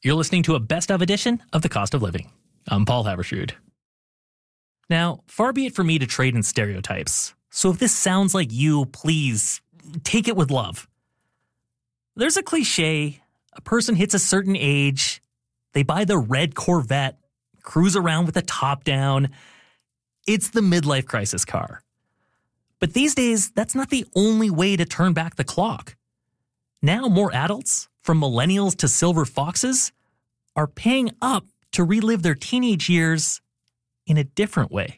You're listening to a best of edition of The Cost of Living. I'm Paul Haberstrood. Now, far be it for me to trade in stereotypes. So if this sounds like you, please take it with love. There's a cliche. A person hits a certain age. They buy the red Corvette, cruise around with the top down. It's the midlife crisis car. But these days, that's not the only way to turn back the clock. Now more adults, from millennials to silver foxes, are paying up to relive their teenage years in a different way.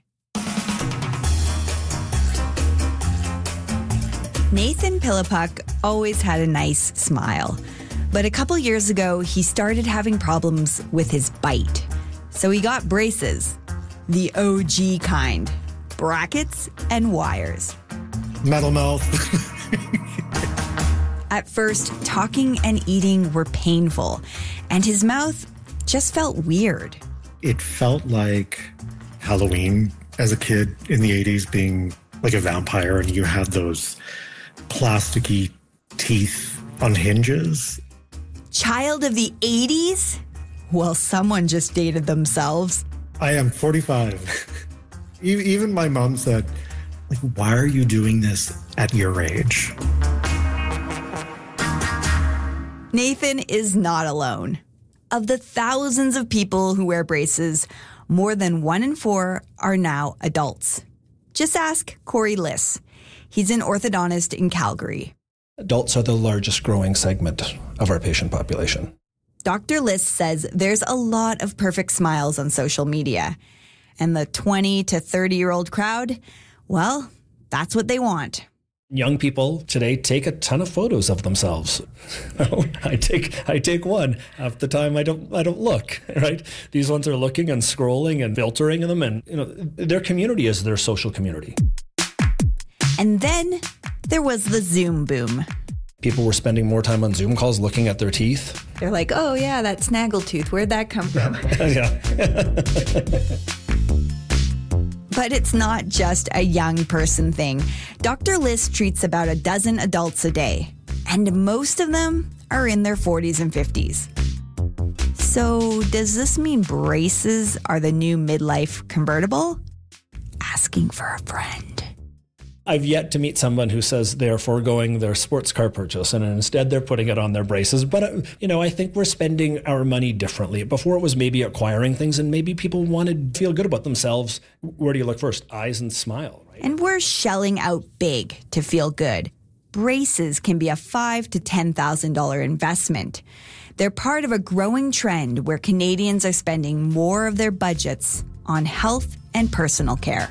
Nathan Philippuk always had a nice smile. But a couple years ago, he started having problems with his bite. So he got braces. The OG kind. Brackets and wires. Metal mouth. At first, talking and eating were painful, and his mouth just felt weird. It felt like Halloween as a kid in the 80s, being like a vampire, and you had those plasticky teeth on hinges. Child of the 80s? Well, someone just dated themselves. I am 45. Even my mom said, like, why are you doing this at your age? Nathan is not alone. Of the thousands of people who wear braces, more than 1 in 4 are now adults. Just ask Corey Liss. He's an orthodontist in Calgary. Adults are the largest growing segment of our patient population. Dr. Liss says there's a lot of perfect smiles on social media. And the 20 to 30-year-old crowd, well, that's what they want. Young people today take a ton of photos of themselves. I take one. Half the time I don't look, right? These ones are looking and scrolling and filtering them, and their community is their social community. And then there was the Zoom boom. People were spending more time on Zoom calls looking at their teeth. They're like, oh yeah, that snaggletooth, where'd that come from? Yeah. But it's not just a young person thing. Dr. Liss treats about a dozen adults a day, and most of them are in their 40s and 50s. So does this mean braces are the new midlife convertible? Asking for a friend. I've yet to meet someone who says they're foregoing their sports car purchase and instead they're putting it on their braces. But, I think we're spending our money differently. Before it was maybe acquiring things, and maybe people wanted to feel good about themselves. Where do you look first? Eyes and smile, right? And we're shelling out big to feel good. Braces can be a $5,000 to $10,000 investment. They're part of a growing trend where Canadians are spending more of their budgets on health and personal care.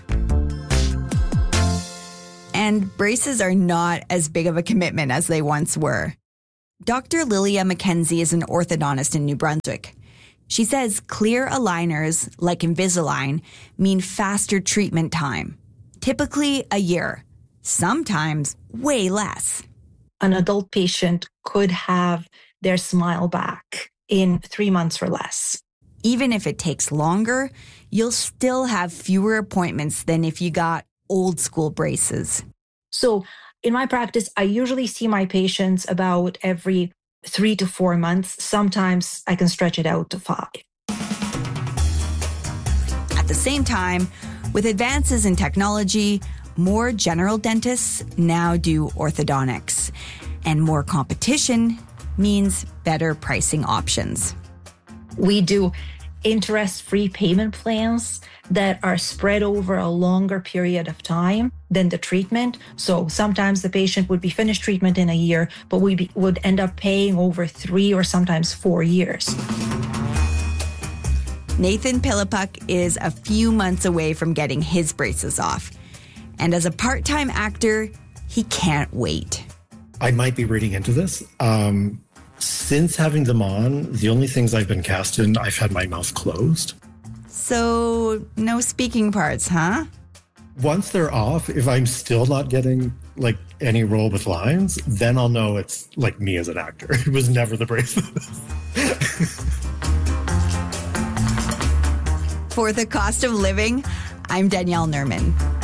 And braces are not as big of a commitment as they once were. Dr. Lilia McKenzie is an orthodontist in New Brunswick. She says clear aligners, like Invisalign, mean faster treatment time. Typically a year, sometimes way less. An adult patient could have their smile back in 3 months or less. Even if it takes longer, you'll still have fewer appointments than if you got old school braces. So in my practice, I usually see my patients about every 3 to 4 months. Sometimes I can stretch it out to 5. At the same time, with advances in technology, more general dentists now do orthodontics. And more competition means better pricing options. We do interest-free payment plans that are spread over a longer period of time than the treatment. So sometimes the patient would be finished treatment in a year, but we would end up paying over 3 or sometimes 4 years. Nathan Philippuk is a few months away from getting his braces off. And as a part-time actor, he can't wait. I might be reading into this. Since having them on, the only things I've been cast in, I've had my mouth closed. So, no speaking parts, huh? Once they're off, if I'm still not getting, like, any role with lines, then I'll know it's, like, me as an actor. It was never the braces. For The Cost of Living, I'm Danielle Nerman.